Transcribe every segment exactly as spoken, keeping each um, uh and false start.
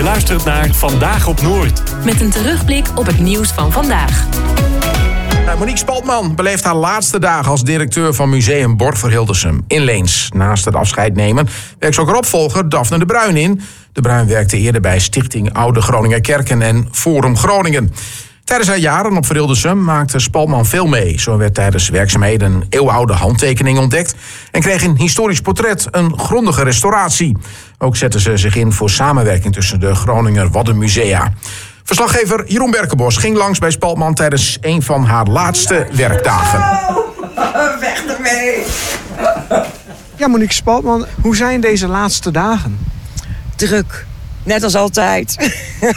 luistert naar Vandaag op Noord. Met een terugblik op het nieuws van vandaag. Monique Spaltman beleeft haar laatste dagen als directeur van Museum Borg voor Hildersum in Leens. Naast het afscheid nemen werkt ze ook haar opvolger Daphne de Bruin in. De Bruin werkte eerder bij Stichting Oude Groninger Kerken en Forum Groningen. Tijdens haar jaren op Hildersum maakte Spaltman veel mee. Zo werd tijdens werkzaamheden een eeuwenoude handtekening ontdekt en kreeg een historisch portret een grondige restauratie. Ook zette ze zich in voor samenwerking tussen de Groninger Waddenmusea. Verslaggever Jeroen Berkenbos ging langs bij Spaltman tijdens een van haar laatste werkdagen. Weg ermee! Ja, Monique Spaltman, hoe zijn deze laatste dagen? Druk. Net als altijd.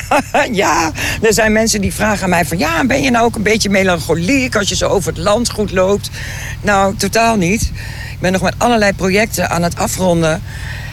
Ja, er zijn mensen die vragen aan mij van... ja, ben je nou ook een beetje melancholiek als je zo over het landgoed loopt? Nou, totaal niet. Ik ben nog met allerlei projecten aan het afronden.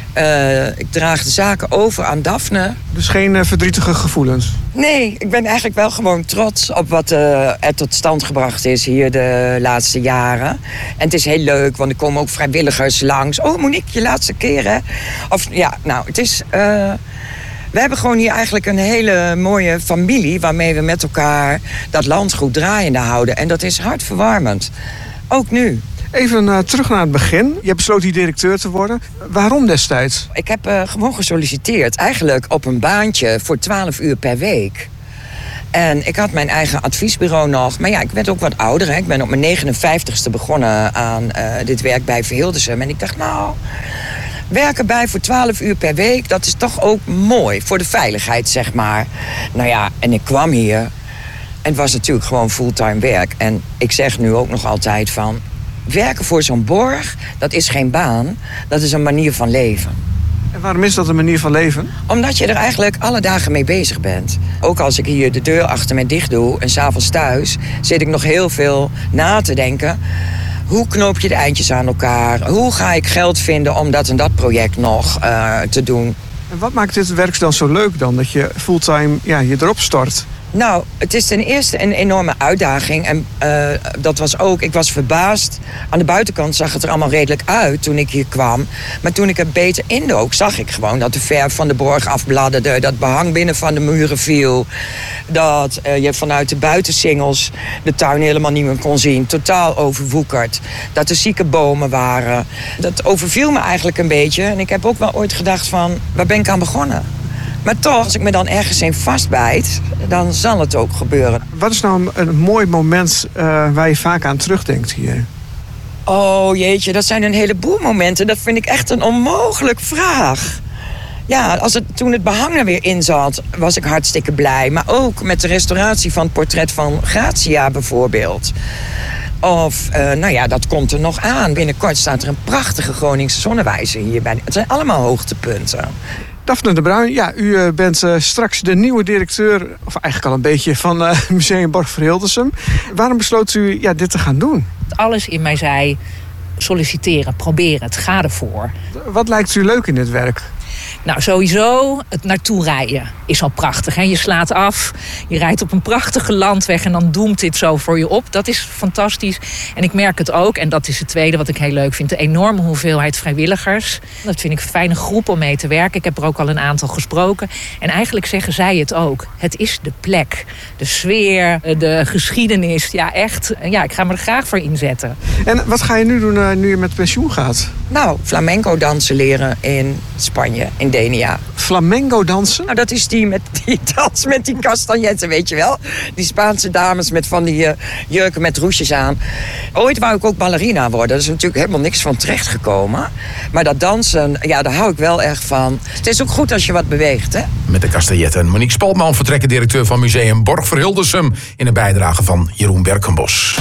Uh, ik draag de zaken over aan Daphne. Dus geen uh, verdrietige gevoelens? Nee, ik ben eigenlijk wel gewoon trots op wat uh, er tot stand gebracht is hier de laatste jaren. En het is heel leuk, want er komen ook vrijwilligers langs. Oh, Monique, je laatste keer, hè? Of ja, nou, het is... Uh, we hebben gewoon hier eigenlijk een hele mooie familie... waarmee we met elkaar dat landgoed draaiende houden. En dat is hartverwarmend. Ook nu. Even uh, terug naar het begin. Je hebt besloten hier directeur te worden. Waarom destijds? Ik heb uh, gewoon gesolliciteerd. Eigenlijk op een baantje voor twaalf uur per week. En ik had mijn eigen adviesbureau nog. Maar ja, ik werd ook wat ouder. Hè. Ik ben op mijn negenenvijftigste begonnen aan uh, dit werk bij Hildersum. En ik dacht, nou... werken bij voor twaalf uur per week, dat is toch ook mooi. Voor de veiligheid, zeg maar. Nou ja, en ik kwam hier. En het was natuurlijk gewoon fulltime werk. En ik zeg nu ook nog altijd van... werken voor zo'n borg, dat is geen baan. Dat is een manier van leven. En waarom is dat een manier van leven? Omdat je er eigenlijk alle dagen mee bezig bent. Ook als ik hier de deur achter me dicht doe en 's avonds thuis... zit ik nog heel veel na te denken... hoe knoop je de eindjes aan elkaar? Hoe ga ik geld vinden om dat en dat project nog uh, te doen? En wat maakt dit werk dan zo leuk dan? Dat je fulltime ja, je erop stort? Nou, het is ten eerste een enorme uitdaging. En uh, dat was ook, ik was verbaasd. Aan de buitenkant zag het er allemaal redelijk uit toen ik hier kwam. Maar toen ik er beter indook, zag ik gewoon dat de verf van de borg afbladderde. Dat behang binnen van de muren viel. Dat uh, je vanuit de buitensingels de tuin helemaal niet meer kon zien. Totaal overwoekerd. Dat er zieke bomen waren. Dat overviel me eigenlijk een beetje. En ik heb ook wel ooit gedacht van, waar ben ik aan begonnen? Maar toch, als ik me dan ergens in vastbijt, dan zal het ook gebeuren. Wat is nou een, een mooi moment uh, waar je vaak aan terugdenkt hier? Oh jeetje, dat zijn een heleboel momenten. Dat vind ik echt een onmogelijk vraag. Ja, als het, toen het behang er weer in zat, was ik hartstikke blij. Maar ook met de restauratie van het portret van Gratia bijvoorbeeld. Of, uh, nou ja, dat komt er nog aan. Binnenkort staat er een prachtige Groningse zonnewijzer hierbij. Het zijn allemaal hoogtepunten. Daphne de Bruin, ja, u bent uh, straks de nieuwe directeur... of eigenlijk al een beetje van uh, Museum Borg voor Hildersum. Waarom besloot u ja, dit te gaan doen? Alles in mij zei, solliciteren, proberen het, ga ervoor. Wat lijkt u leuk in dit werk? Nou, sowieso het naartoe rijden is al prachtig. Hè? Je slaat af, je rijdt op een prachtige landweg... en dan doemt dit zo voor je op. Dat is fantastisch. En ik merk het ook, en dat is het tweede wat ik heel leuk vind... de enorme hoeveelheid vrijwilligers. Dat vind ik een fijne groep om mee te werken. Ik heb er ook al een aantal gesproken. En eigenlijk zeggen zij het ook. Het is de plek, de sfeer, de geschiedenis. Ja, echt. Ja, ik ga me er graag voor inzetten. En wat ga je nu doen uh, nu je met pensioen gaat? Nou, flamenco dansen leren in Spanje, in Denia. Flamenco dansen? Nou, dat is die, met, die dans met die castagnetten, weet je wel. Die Spaanse dames met van die uh, jurken met roesjes aan. Ooit wou ik ook ballerina worden. Er is natuurlijk helemaal niks van terechtgekomen. Maar dat dansen, ja, daar hou ik wel erg van. Het is ook goed als je wat beweegt, hè? Met de castagnetten. Monique Spaltman, vertrekkend directeur van Museum Borg voor Hildersum... in een bijdrage van Jeroen Berkenbos.